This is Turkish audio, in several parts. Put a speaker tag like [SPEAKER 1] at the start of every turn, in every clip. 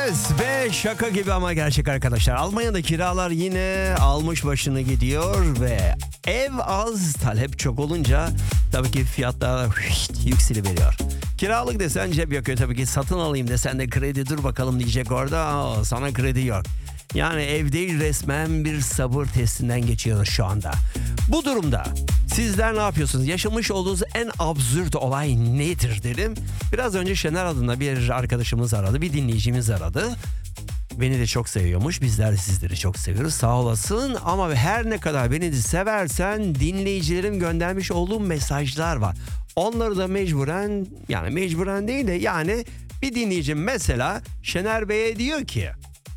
[SPEAKER 1] Evet ve şaka gibi ama gerçek arkadaşlar. Almanya'da kiralar yine almış başını gidiyor ve ev az, talep çok olunca tabii ki fiyatlar yükseliveriyor. Kiralık desen cep yakıyor tabii ki, satın alayım desen de kredi dur bakalım diyecek orada. Sana kredi yok. Yani ev değil, resmen bir sabır testinden geçiyoruz şu anda. Bu durumda sizler ne yapıyorsunuz? Yaşamış olduğunuz en absürt olay nedir dedim. Biraz önce Şener adında bir arkadaşımız aradı, bir dinleyicimiz aradı. Beni de çok seviyormuş. Bizler de sizleri çok seviyoruz. Sağ olasın. Ama her ne kadar beni de seversen dinleyicilerim göndermiş olduğum mesajlar var. Onları da mecburen, yani mecburen değil de yani bir dinleyicim mesela Şener Bey'e diyor ki: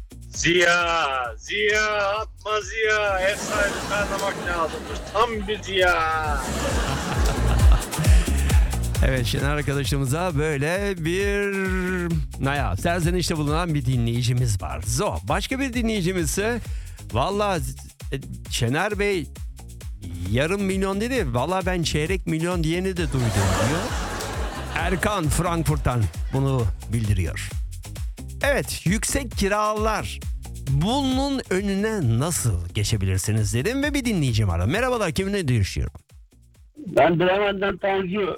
[SPEAKER 2] Ziya, atma Ziya. Ev sahibi tanımak lazımdır. Tam bir Ziya.
[SPEAKER 1] Evet, Şener arkadaşımıza böyle bir serzenişte bulunan bir dinleyicimiz var. Başka bir dinleyicimiz ise valla Şener Bey yarım milyon dedi. Valla ben çeyrek milyon diyeni de duydum diyor. Erkan Frankfurt'tan bunu bildiriyor. Evet, yüksek kiralar. Bunun önüne nasıl geçebilirsiniz dedim ve bir dinleyicim aradı. Merhabalar, kiminle görüşüyorum?
[SPEAKER 3] Ben Bremen'den Tanju.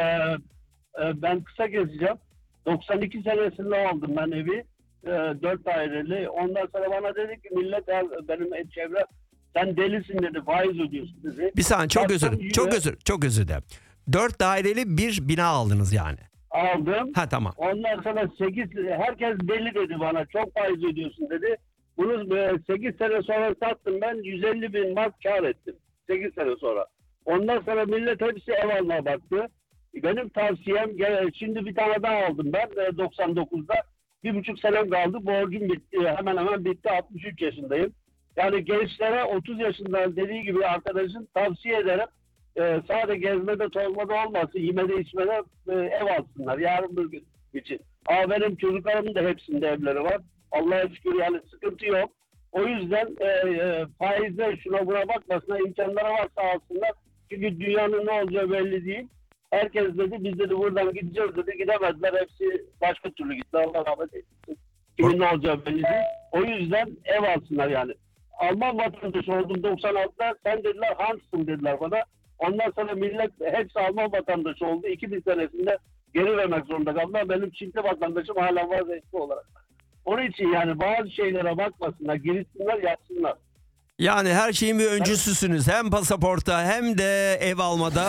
[SPEAKER 3] Ben kısa gezeceğim. 92 senesinde aldım ben evi. 4 daireli. Ondan sonra bana dedi ki millet, benim çevrem, sen delisin dedi, faiz ödüyorsun dedi.
[SPEAKER 1] Bir saniye, çok özür dilerim. 4 daireli bir bina aldınız yani.
[SPEAKER 3] Aldım.
[SPEAKER 1] Ha, tamam.
[SPEAKER 3] Ondan sonra herkes deli dedi bana, çok faiz ödüyorsun dedi. Bunu 8 sene sonra sattım, ben 150 bin mark kar ettim 8 sene sonra. Ondan sonra millet hepsi ev almaya baktı. Benim tavsiyem, şimdi bir tane daha aldım ben 99'da. 1,5 senem kaldı, borcum bitti, hemen hemen bitti, 63 yaşındayım. Yani gençlere 30 yaşında dediği gibi arkadaşın tavsiye ederim. Sadece gezmede tozmada olmasın, yemede içmede ev alsınlar yarın bir gün için. Benim çocuklarımın da hepsinde evleri var. Allah'a şükür, yani sıkıntı yok. O yüzden faizle şuna buna bakmasınlar, imkanları varsa alsınlar. Çünkü dünyanın ne olacağı belli değil. Herkes dedi, biz dedi buradan gideceğiz dedi, gidemediler. Hepsi başka türlü gitti. Allah rahmet eylesin. Kimin ne olacağı belli değil. O yüzden ev alsınlar yani. Alman vatandaşı oldum 96'da. Sen dediler Hans'sın dediler bana. Ondan sonra millet hepsi Alman vatandaşı oldu. 2000 senesinde geri vermek zorunda kaldılar. Benim Çinli vatandaşım hala var resmi olarak. Onun için yani bazı şeylere bakmasınlar, girişsinler, yapsınlar.
[SPEAKER 1] Yani her şeyin bir öncüsüsünüz. Hem pasaporta hem de ev almada.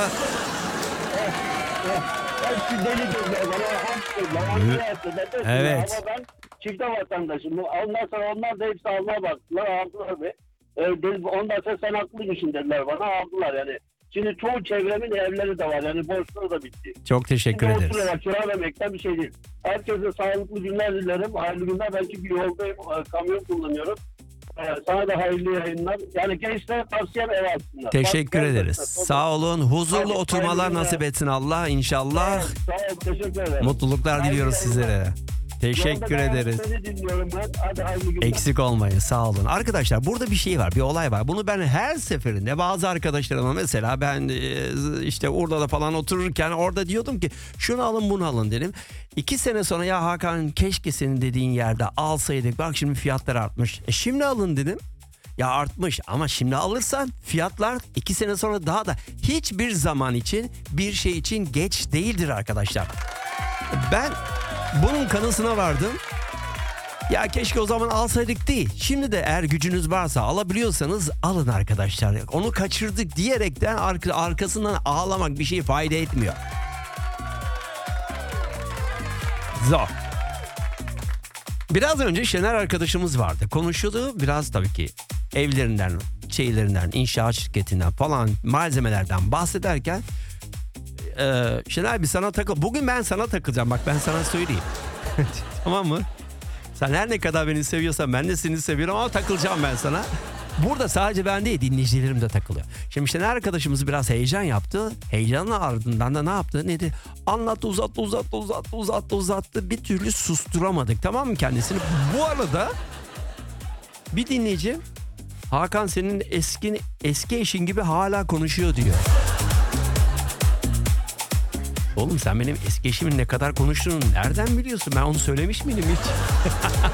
[SPEAKER 3] Hepsi deli dediler bana.
[SPEAKER 1] Evet.
[SPEAKER 3] Ama ben çifte vatandaşım. Ondan sonra onlar da hepsi almaya baktılar. Aldılar ve ondan sonra sen haklıymışsın dediler bana. Aldılar yani. Şimdi çoğu çevremin evleri de var. Yani borçları da bitti.
[SPEAKER 1] Çok teşekkür ederiz.
[SPEAKER 3] Oturuyorlar, kira vermekten bir şey değil. Herkese sağlıklı günler dilerim. Hayırlı günler. Ben çünkü yoldayım. Kamyon kullanıyorum. Sana da hayırlı yayınlar. Yani gençlere tavsiyem ev alsınlar.
[SPEAKER 1] Teşekkür ederiz. Sağ olun. Huzurlu oturmalar nasip etsin Allah inşallah.
[SPEAKER 3] Sağ ol. Teşekkür ederim.
[SPEAKER 1] Mutluluklar diliyoruz sizlere. Teşekkür ederiz.
[SPEAKER 3] Seni dinliyorum ben. Hadi hayırlı günler.
[SPEAKER 1] Eksik olmayın, sağ olun. Arkadaşlar burada bir şey var, bir olay var. Bunu ben her seferinde bazı arkadaşlarıma, mesela ben işte orada da falan otururken orada diyordum ki şunu alın bunu alın dedim. 2 sene sonra ya Hakan keşke senin dediğin yerde alsaydık, bak şimdi fiyatlar artmış. Şimdi alın dedim. Ya artmış ama şimdi alırsan fiyatlar 2 sene sonra daha da, hiçbir zaman için bir şey için geç değildir arkadaşlar. Ben bunun kanısına vardım. Ya keşke o zaman alsaydık değil. Şimdi de eğer gücünüz varsa, alabiliyorsanız alın arkadaşlar. Onu kaçırdık diyerekten arkasından ağlamak bir şey fayda etmiyor. Zor. Biraz önce Şener arkadaşımız vardı. Konuşuyordu biraz tabii ki evlerinden, inşaat şirketinden falan, malzemelerden bahsederken Şener bir sana takıl. Bugün ben sana takılacağım, bak ben sana söyleyeyim. Tamam mı? Sen her ne kadar beni seviyorsan ben de seni seviyorum ama takılacağım ben sana. Burada sadece ben değil, dinleyicilerim de takılıyor. Şimdi Şener arkadaşımız biraz heyecan yaptı. Heyecanın ardından da ne yaptı? Neydi? Anlattı, uzattı. Bir türlü susturamadık, tamam mı kendisini? Bu arada bir dinleyici Hakan senin eski eşin gibi hala konuşuyor diyor. Oğlum sen benim eski eşimin ne kadar konuştuğunu nereden biliyorsun? Ben onu söylemiş miydim hiç?